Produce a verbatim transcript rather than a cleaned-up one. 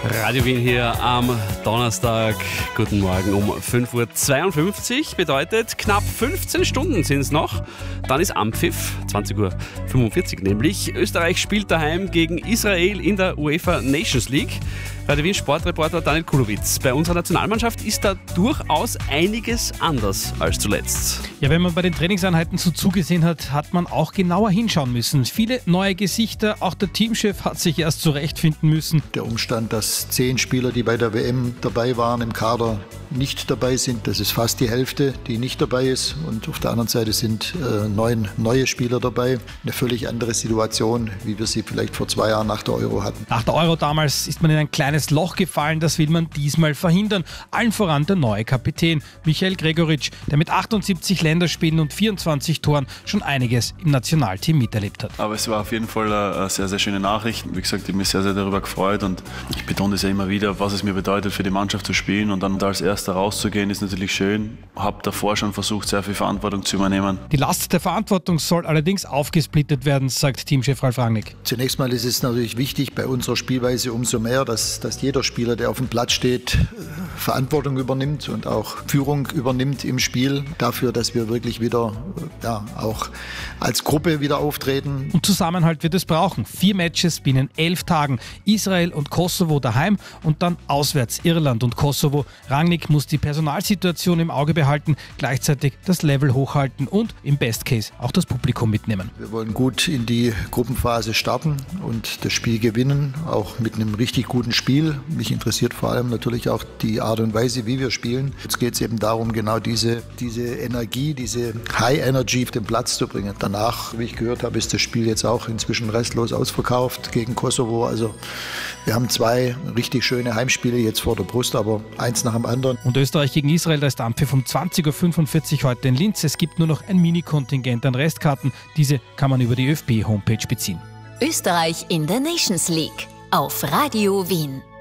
Radio Wien hier am Donnerstag. Guten Morgen um fünf Uhr zweiundfünfzig. Bedeutet, knapp fünfzehn Stunden sind es noch. Dann ist Anpfiff, zwanzig Uhr fünfundvierzig nämlich. Österreich spielt daheim gegen Israel in der UEFA Nations League. Radio Wien Sportreporter Daniel Kulowitz. Bei unserer Nationalmannschaft ist da durchaus einiges anders als zuletzt. Ja, wenn man bei den Trainingseinheiten so zugesehen hat, hat man auch genauer hinschauen müssen. Viele neue Gesichter, auch der Teamchef hat sich erst zurechtfinden müssen. Der Umstand, dass zehn Spieler, die bei der W M dabei waren, im Kader nicht dabei sind, das ist fast die Hälfte, die nicht dabei ist. Und auf der anderen Seite sind äh, neun neue Spieler dabei. Eine völlig andere Situation, wie wir sie vielleicht vor zwei Jahren nach der Euro hatten. Nach der Euro damals ist man in ein kleines Loch gefallen, das will man diesmal verhindern. Allen voran der neue Kapitän, Michael Gregoritsch, der mit achtundsiebzig Länderspielen und vierundzwanzig Toren schon einiges im Nationalteam miterlebt hat. Aber es war auf jeden Fall eine sehr, sehr schöne Nachricht. Wie gesagt, ich habe mich sehr, sehr darüber gefreut und ich betone das ja immer wieder, was es mir bedeutet, für die Mannschaft zu spielen und dann als Erster rauszugehen, ist natürlich schön. Habe davor schon versucht, sehr viel Verantwortung zu übernehmen. Die Last der Verantwortung soll allerdings aufgesplittet werden, sagt Teamchef Ralf Rangnick. Zunächst mal ist es natürlich wichtig, bei unserer Spielweise umso mehr, dass, dass jeder Spieler, der auf dem Platz steht, Verantwortung übernimmt und auch Führung übernimmt im Spiel dafür, dass wir wirklich wieder ja, auch als Gruppe wieder auftreten. Und Zusammenhalt wird es brauchen. Vier Matches binnen elf Tagen. Israel und Kosovo daheim und dann auswärts Irland und Kosovo. Rangnick muss die Personalsituation im Auge behalten, gleichzeitig das Level hochhalten und im Best Case auch das Publikum mitnehmen. Wir wollen gut in die Gruppenphase starten und das Spiel gewinnen, auch mit einem richtig guten Spiel. Mich interessiert vor allem natürlich auch die Art und Weise, wie wir spielen. Jetzt geht es eben darum, genau diese, diese Energie, diese High Energy auf den Platz zu bringen. Danach, wie ich gehört habe, ist das Spiel jetzt auch inzwischen restlos ausverkauft gegen Kosovo. Also wir haben zwei richtig schöne Heimspiele jetzt vor der Brust, aber eins nach dem anderen. Und Österreich gegen Israel, da ist Anpfiff um zwanzig Uhr fünfundvierzig heute in Linz. Es gibt nur noch ein Mini-Kontingent an Restkarten. Diese kann man über die ÖFB-Homepage beziehen. Österreich in der Nations League auf Radio Wien.